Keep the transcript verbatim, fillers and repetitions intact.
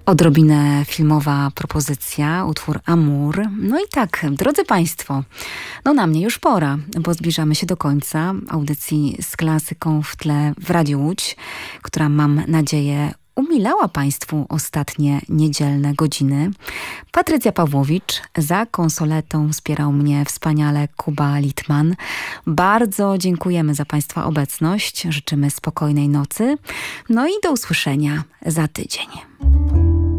Odrobinę filmowa propozycja, utwór Amour. No i tak, drodzy Państwo, no na mnie już pora, bo zbliżamy się do końca audycji z klasyką w tle w Radiu Łódź, która, mam nadzieję, umilała Państwu ostatnie niedzielne godziny. Patrycja Pawłowicz, za konsoletą wspierał mnie wspaniale Kuba Litman. Bardzo dziękujemy za Państwa obecność, życzymy spokojnej nocy, no i do usłyszenia za tydzień.